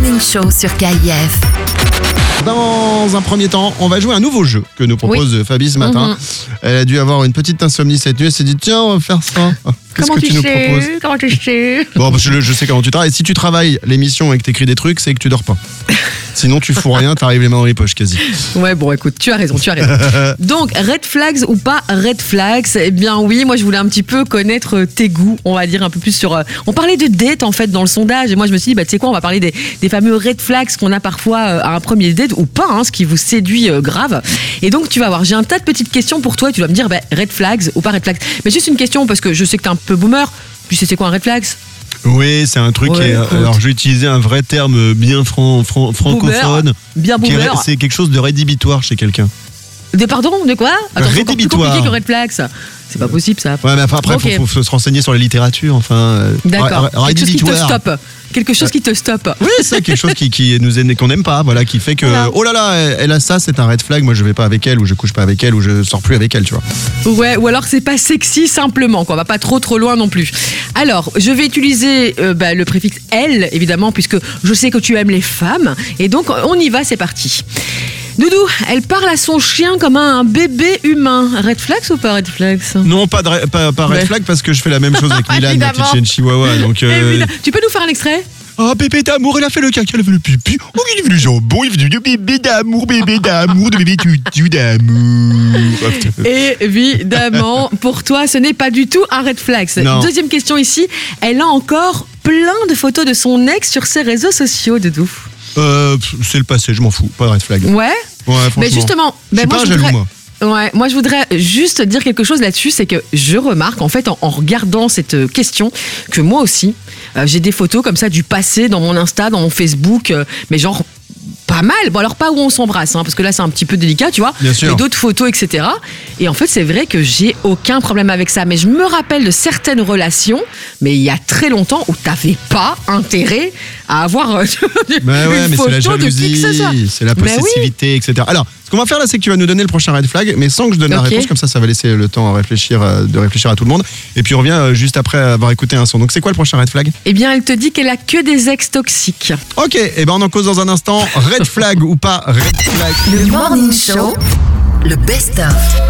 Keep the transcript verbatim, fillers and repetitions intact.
Morning Show sur K I F. Dans un premier temps, on va jouer à un nouveau jeu que nous propose oui. Fabi ce matin. Mm-hmm. Elle a dû avoir une petite insomnie cette nuit. Elle s'est dit, tiens, on va faire ça. Qu'est-ce comment que tu, tu nous sais proposes? Comment tu sais Bon, je, je sais comment tu travailles. Si tu travailles l'émission et que tu écris des trucs, c'est que tu dors pas. Sinon, tu fous rien, t'arrives les mains dans les poches quasi. Ouais, bon, écoute, tu as raison, tu as raison. Donc, red flags ou pas red flags? Eh bien oui, moi je voulais un petit peu connaître tes goûts, on va dire un peu plus sur... Euh, on parlait de date en fait dans le sondage, et moi je me suis dit, bah tu sais quoi, on va parler des, des fameux red flags qu'on a parfois euh, à un premier date ou pas, hein, ce qui vous séduit euh, grave. Et donc tu vas voir, j'ai un tas de petites questions pour toi, et tu vas me dire, bah, red flags ou pas red flags. Mais juste une question, parce que je sais que t'es un peu boomer, tu sais c'est quoi un red flags? Oui, c'est un truc. Ouais, qui est, alors, je vais utiliser un vrai terme bien fran, fran, francophone. Boomer, bien boomer. Est, c'est quelque chose de rédhibitoire chez quelqu'un. De pardon, de quoi? Attends, c'est encore plus compliqué que red flags. C'est pas possible ça. Ouais, mais après, il okay. faut, faut se renseigner sur la littérature. Enfin, d'accord. Ra- quelque chose qui te stoppe. Quelque chose qui te stoppe. Oui, c'est quelque chose qui, qui nous est, qu'on n'aime pas, voilà, qui fait que voilà. Oh là là, elle a ça, c'est un red flag. Moi, je vais pas avec elle, ou je couche pas avec elle, ou je sors plus avec elle, tu vois. Ouais, ou alors c'est pas sexy simplement, quoi. On va pas trop trop loin non plus. Alors, je vais utiliser euh, bah, le préfixe elle, évidemment, puisque je sais que tu aimes les femmes, et donc on y va, c'est parti. Doudou, elle parle à son chien comme un bébé humain. Red flags ou pas red flags? Non, pas, de, pas, pas red ouais. flag parce que je fais la même chose avec Milan, ma petite chienne chihuahua. Donc, euh... tu peux nous faire un extrait? Oh, bébé d'amour, il a fait le caca, il a fait le pipi. Oh, il a fait le jambon, il a fait du bébé d'amour, bébé d'amour, de bébé tutu d'amour. Évidemment, pour toi, ce n'est pas du tout un red flag. Non. Deuxième question ici, elle a encore plein de photos de son ex sur ses réseaux sociaux, Doudou. Euh, c'est le passé, je m'en fous, pas de red flag. Ouais. Ouais, franchement. Mais justement, je suis ben pas moi, un je jaloux, voudrais... moi. Ouais, moi je voudrais juste dire quelque chose là-dessus, c'est que je remarque en fait en, en regardant cette question que moi aussi euh, j'ai des photos comme ça du passé dans mon Insta, dans mon Facebook, euh, mais genre pas mal. Bon alors pas où on s'embrasse, hein, parce que là c'est un petit peu délicat, tu vois. Bien sûr. Mais d'autres photos, et cetera. Et en fait c'est vrai que j'ai aucun problème avec ça, mais je me rappelle de certaines relations, mais il y a très longtemps où t'avais pas intérêt à avoir euh, bah ouais, une mais photo c'est la jalousie, de qui que ce soit. C'est la possessivité, oui. et cetera. Alors, ce qu'on va faire là, c'est que tu vas nous donner le prochain red flag, mais sans que je donne okay. la réponse, comme ça, ça va laisser le temps à réfléchir, de réfléchir à tout le monde. Et puis on revient juste après avoir écouté un son. Donc c'est quoi le prochain red flag? Eh bien, elle te dit qu'elle a que des ex toxiques. Ok, et ben on en cause dans un instant. Red flag ou pas red flag? Le Morning Show, le best-of.